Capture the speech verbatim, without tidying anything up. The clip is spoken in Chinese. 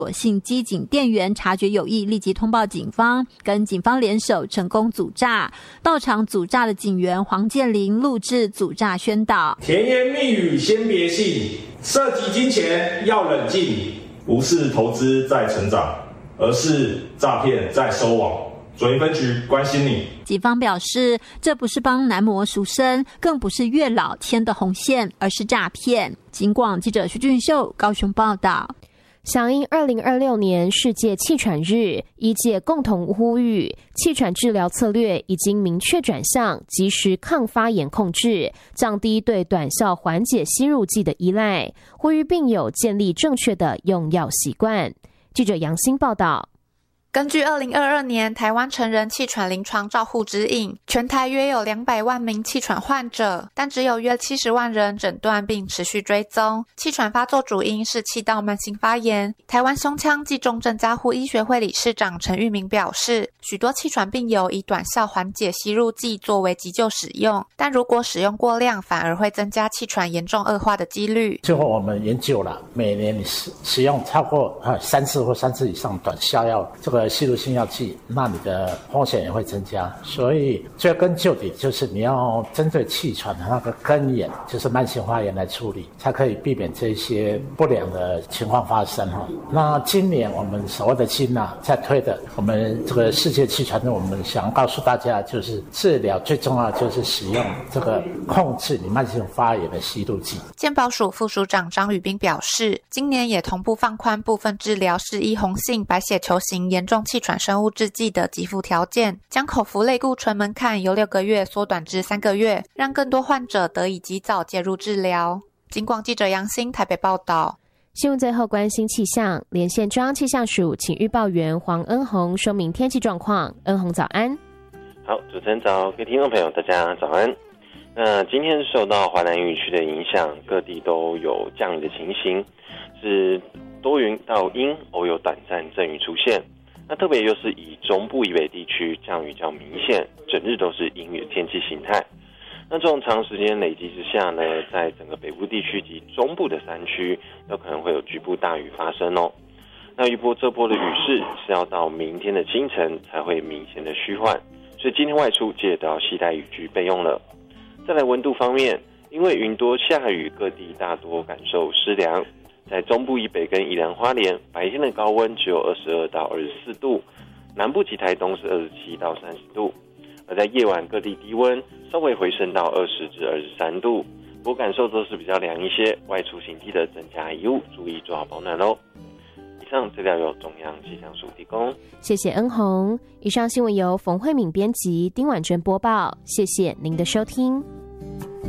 所幸机警店员察觉有异，立即通报警方，跟警方联手成功阻诈。到场阻诈的警员黄建林录制阻诈宣导： 甜言蜜语先别信，涉及金钱要冷静，不是投资在成长，而是诈骗在收网。左营分局关心你。 警方表示，这不是帮男模赎身，更不是月老牵的红线，而是诈骗。警广记者徐俊秀高雄报道。 响应二零二六年世界气喘日，医界共同呼吁，气喘治疗策略已经明确转向及时抗发炎控制，降低对短效缓解吸入剂的依赖，呼吁病友建立正确的用药习惯。记者杨欣报道。 根据二零二二年台湾成人气喘临床照护指引，全台约有两百万名气喘患者，但只有约七十万人诊断并持续追踪。气喘发作主因是气道慢性发炎。台湾胸腔暨重症加护医学会理事长陈玉明表示，许多气喘病友以短效缓解吸入剂作为急救使用，但如果使用过量，反而会增加气喘严重恶化的几率。 最后我们研究了，每年你使使用超过呃三次或三次以上短效药这个吸入性药剂，那你的风险也会增加。所以追根究底，就是你要针对气喘的那个根源，就是慢性发炎来处理，才可以避免这些不良的情况发生哈。那今年我们所谓的金啊，在推的我们这个世界气喘日，我们想告诉大家，就是治疗最重要的就是使用这个控制你慢性发炎的吸入剂。 健保署副署长张宇彬表示，今年也同步放宽部分治疗适宜红性白血球型严重气喘生物制剂的给付条件，将口服类固醇门槛由六个月缩短至三个月，让更多患者得以及早介入治疗。警广记者杨欣台北报道。 新闻最后关心气象，连线中央气象署请预报员黄恩宏说明天气状况。恩宏早安。 好，主持人早，各位听众朋友大家早安。那今天受到华南雨区的影响，各地都有降雨的情形，是多云到阴，偶有短暂阵雨出现。那特别又是以中部以北地区降雨较明显，整日都是阴雨的天气形态。那这种长时间累积之下呢，在整个北部地区及中部的山区都可能会有局部大雨发生哦。那预波这波的雨势是要到明天的清晨才会明显的趋缓，所以今天外出记得都要携带雨具备用了。再来温度方面，因为云多下雨，各地大多感受湿凉。在中部以北跟宜兰花莲，白天的高温只有二十二到二十四度，南部及台东是二十七到三十度，而在夜晚各地低温稍微回升到二十至二十三度，我感受都是比较凉一些，外出请记得增加衣物，注意做好保暖咯。以上资料由中央气象署提供， 谢谢恩宏。以上新闻由冯慧敏编辑，丁婉珍播报，谢谢您的收听。